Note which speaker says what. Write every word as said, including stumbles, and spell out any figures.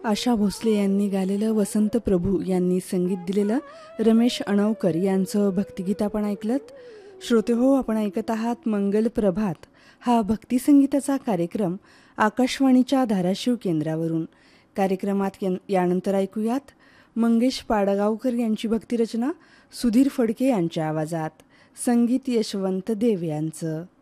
Speaker 1: आशा भोसले यांनी गायलेलं, वसंत प्रभू यांनी संगीत दिलेलं, रमेश अणवकर यांचं भक्तिगीत आपण ऐकलत. श्रोते हो, आपण ऐकत आहात मंगल प्रभात हा भक्तिसंगीताचा कार्यक्रम आकाशवाणीच्या धाराशिव केंद्रावरून. कार्यक्रमात यानंतर ऐकूयात मंगेश पाडगावकर यांची भक्तिरचना सुधीर फडके यांच्या आवाजात, संगीत यशवंत देव यांचं.